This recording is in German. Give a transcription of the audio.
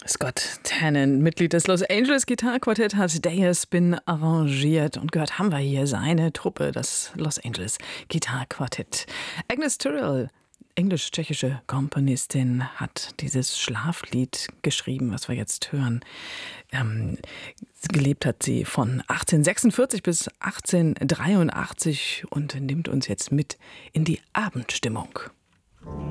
Scott Tannen, Mitglied des Los Angeles Gitarrenquartett, hat Daya Spin arrangiert und gehört haben wir hier seine Truppe, das Los Angeles Gitarrenquartett. Agnes Tyrrell, englisch-tschechische Komponistin, hat dieses Schlaflied geschrieben, was wir jetzt hören. Gelebt hat sie von 1846 bis 1883 und nimmt uns jetzt mit in die Abendstimmung.